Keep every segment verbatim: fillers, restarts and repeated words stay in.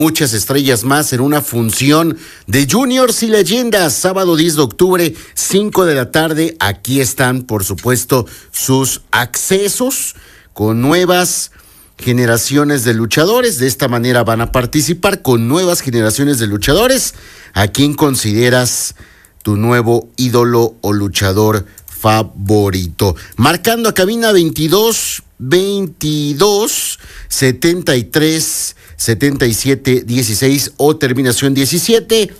muchas estrellas más en una función de Juniors y Leyendas, sábado diez de octubre, cinco de la tarde. Aquí están, por supuesto, sus accesos con nuevas generaciones de luchadores. De esta manera van a participar con nuevas generaciones de luchadores. ¿A quién consideras tu nuevo ídolo o luchador favorito? Marcando a cabina veintidós, veintidós, setenta y tres, setenta y siete, dieciséis o terminación diecisiete.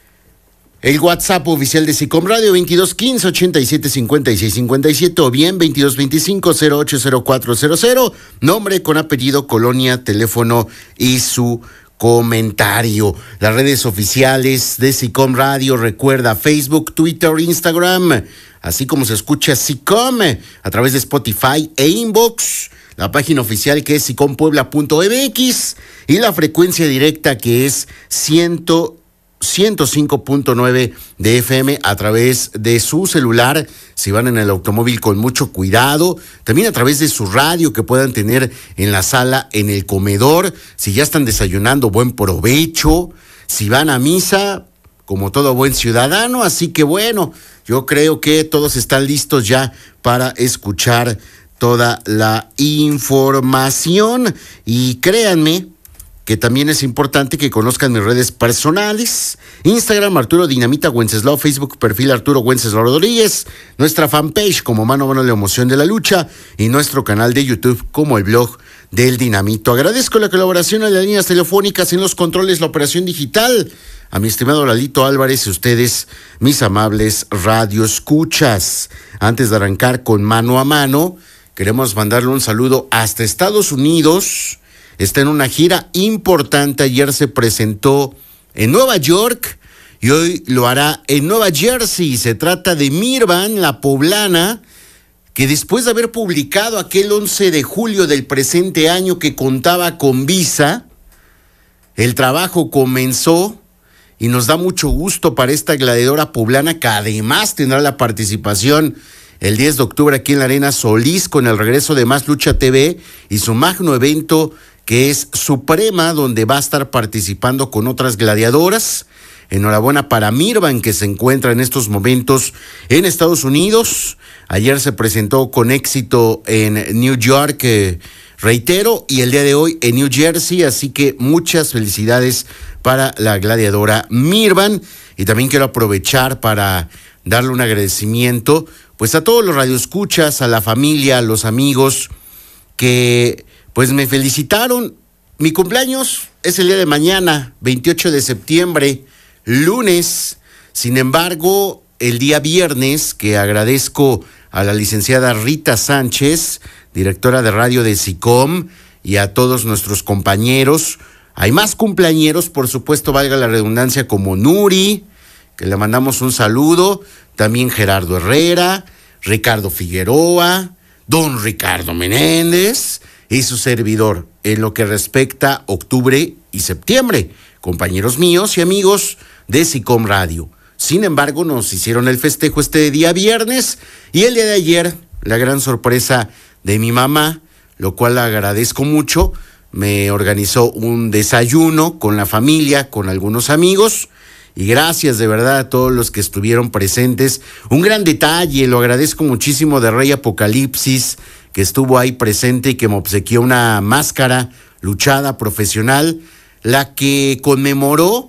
El WhatsApp oficial de SICOM Radio, veintidós quince, ochenta y siete, cincuenta y seis, cincuenta y siete, o bien veintidós veinticinco, cero ocho cero cuatro cero cero, nombre con apellido, colonia, teléfono y su comentario. Las redes oficiales de SICOM Radio, recuerda Facebook, Twitter, Instagram, así como se escucha SICOM a través de Spotify e Inbox, la página oficial que es sicom puebla punto m x y la frecuencia directa que es ciento cinco punto nueve de F M a través de su celular, si van en el automóvil con mucho cuidado, también a través de su radio que puedan tener en la sala, en el comedor, si ya están desayunando, buen provecho, si van a misa, como todo buen ciudadano. Así que bueno, yo creo que todos están listos ya para escuchar toda la información, y créanme que también es importante que conozcan mis redes personales: Instagram, Arturo Dinamita Wenceslao; Facebook, perfil Arturo Wenceslao Rodríguez; nuestra fanpage como Mano a Mano, la emoción de la lucha; y nuestro canal de YouTube como el blog del Dinamito. Agradezco la colaboración a las líneas telefónicas, en los controles, la operación digital, a mi estimado Lalito Álvarez y ustedes, mis amables radioescuchas. Antes de arrancar con Mano a Mano, queremos mandarle un saludo hasta Estados Unidos. Está en una gira importante. Ayer se presentó en Nueva York y hoy lo hará en Nueva Jersey. Se trata de Mirvan, la poblana, que después de haber publicado aquel once de julio del presente año que contaba con visa, el trabajo comenzó, y nos da mucho gusto para esta gladiadora poblana, que además tendrá la participación el diez de octubre aquí en la Arena Solís con el regreso de Más Lucha T V y su magno evento que es Suprema, donde va a estar participando con otras gladiadoras. Enhorabuena para Mirvan, que se encuentra en estos momentos en Estados Unidos. Ayer se presentó con éxito en New York, eh, reitero, y el día de hoy en New Jersey, así que muchas felicidades para la gladiadora Mirvan. Y también quiero aprovechar para darle un agradecimiento pues a todos los radioescuchas, a la familia, a los amigos que pues me felicitaron. Mi cumpleaños es el día de mañana, veintiocho de septiembre, lunes. Sin embargo, el día viernes, que agradezco a la licenciada Rita Sánchez, directora de radio de SICOM, y a todos nuestros compañeros. Hay más cumpleañeros, por supuesto, valga la redundancia, como Nuri, que le mandamos un saludo, también Gerardo Herrera, Ricardo Figueroa, don Ricardo Menéndez y su servidor, en lo que respecta a octubre y septiembre, compañeros míos y amigos de SICOM Radio. Sin embargo, nos hicieron el festejo este día viernes, y el día de ayer, la gran sorpresa de mi mamá, lo cual agradezco mucho, me organizó un desayuno con la familia, con algunos amigos, y gracias de verdad a todos los que estuvieron presentes. Un gran detalle, lo agradezco muchísimo, de Rey Apocalipsis, que estuvo ahí presente y que me obsequió una máscara luchada profesional, la que conmemoró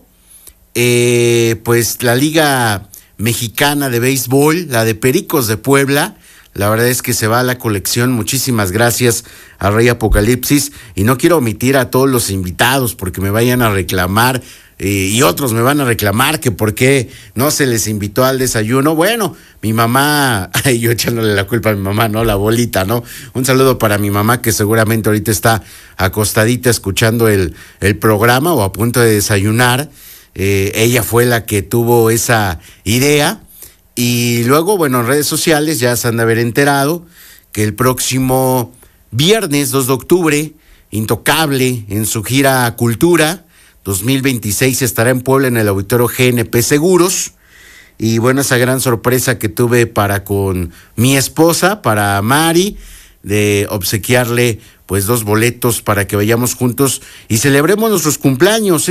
eh, pues la Liga Mexicana de Béisbol, la de Pericos de Puebla. La verdad es que se va a la colección. Muchísimas gracias a Rey Apocalipsis, y no quiero omitir a todos los invitados porque me vayan a reclamar, eh, y otros me van a reclamar que por qué no se les invitó al desayuno. Bueno, mi mamá, ay, yo echándole la culpa a mi mamá, ¿no? La bolita, ¿no? Un saludo para mi mamá, que seguramente ahorita está acostadita escuchando el, el programa o a punto de desayunar. Eh, ella fue la que tuvo esa idea. Y luego, bueno, en redes sociales ya se han de haber enterado que el próximo viernes dos de octubre, Intocable, en su gira Cultura dos mil veintiséis, estará en Puebla en el auditorio G N P Seguros. Y bueno, esa gran sorpresa que tuve para con mi esposa, para Mari, de obsequiarle pues dos boletos para que vayamos juntos y celebremos nuestros cumpleaños.